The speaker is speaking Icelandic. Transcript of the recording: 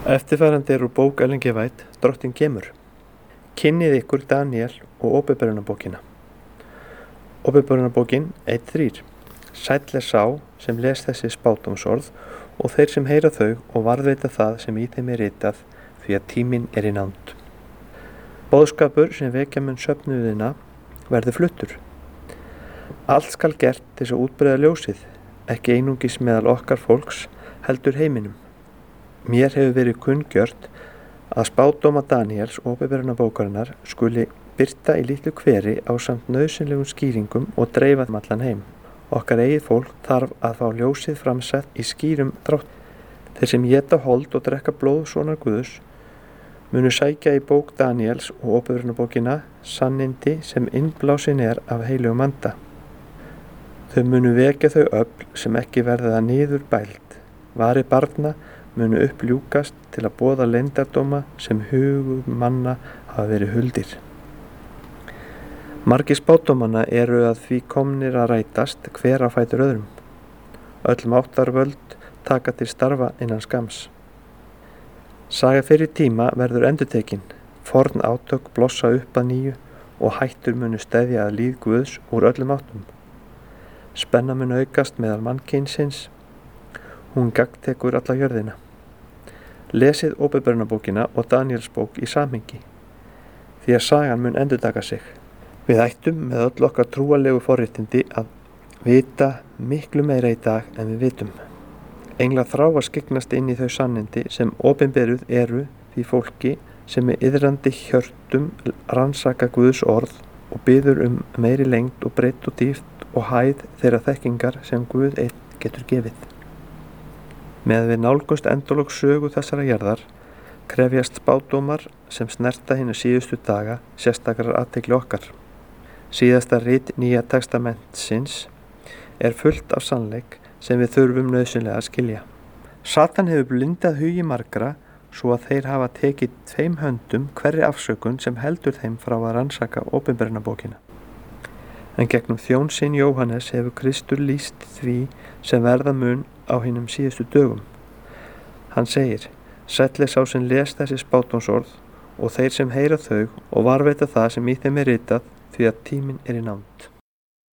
Eftirfarandi úr bók Ellen G. White, Drottinn kemur. Kynnið ykkur Daníel og Åpenbarunarbókina. Åpenbarunarbókin 1:3. Sæll er sá sem les þessi spádómsorð og þeir sem heyra þau og varðveita það sem í þeim er ritað, því að tíminn er í nánd. Boðskapur sem vekja mun söfnuðina verður fluttur. Allt skal gert til að útbreiða ljósið, ekki einungis meðal okkar fólks, heldur heiminum. Mér hefur verið kunngjört að spádóma Daníels og Åpenbarunarbókarinnar skuli birta í litlu hveri ásamt nauðsynlegum skýringum og dreifa þeim allan heim. Okkar eigið fólk þarf að fá ljósið framsett í skýrum drátt. Þeir sem éta hold og drekka blóð sonar Guðs munu sækja í bók Daníels og Åpenbarunarbókina sannindi sem innblásin er af heilugum anda. Þau munu vekja þau öfl sem ekki verða niður bælt. Varir barna munu uppljúkast til að boða leyndardóma sem hugum manna hafa verið huldir. Margir spádómanna eru að því komnir að rætast hver á fætur öðrum. Öll máttarvöld taka til starfa innan skams. Saga fyrri tíma verður endurtekin, forn átök blossa upp að nýju og hættur munu steðja að líð Guðs úr öllum áttum. Spenna mun aukast meðal mannkynsins, hún gagntekur alla jörðina. Lesið Åpenbarunarbókina og Daníelsbók í samhengi, því að sagan mun endurtaka sig. Við ættum með öll okkar trúarlegu forréttindi að vita miklu meira í dag en við vitum. Englar þrá að skyggnast inn í þau sannindi sem opinberuð eru því fólki sem með iðrandi hjörtum rannsaka Guðs orð og biður meiri lengd og breidd og dýpt og hæð þeirra þekkingar sem Guð einn getur gefið. Með við nálgumst endalok sögu þessara jarðar krefjast spádómar sem snerta hina síðustu daga sérstakrar athygli okkar. Síðasta rit Nýja testamentsins er fullt af sannleik sem við þurfum nauðsynlega að skilja. Satan hefur blindað hugi margra svo að þeir hafa tekið tveim höndum hverri afsökun sem heldur þeim frá að rannsaka Åpenbarunarbókina. En gegnum þjón sinn Jóhannes hefur Kristur lýst því sem verða mun á hinum síðustu dögum. Hann segir, sæll er sá sem les þessi spádómsorð og þeir sem heyra þau og varðveita það sem í þeim er ritað, því að tíminn er í nánd.